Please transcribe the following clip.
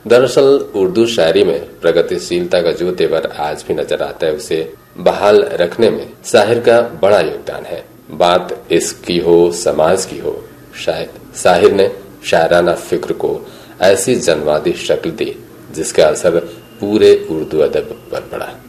दरअसल उर्दू शायरी में प्रगतिशीलता का जो तेवर आज भी नजर आता है, उसे बहाल रखने में शाहिर का बड़ा योगदान है। बात इश्क की हो, समाज की हो, शायद शाहिर ने शायराना फिक्र को ऐसी जनवादी शक्ल दी जिसका असर पूरे उर्दू अदब पर पड़ा।